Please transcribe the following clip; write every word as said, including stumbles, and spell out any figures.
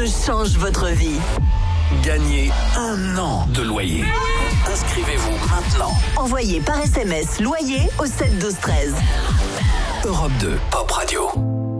deux change votre vie. Gagnez un an de loyer. Inscrivez-vous maintenant. Envoyez par S M S loyer au sept douze treize. Europe deux, Pop Radio.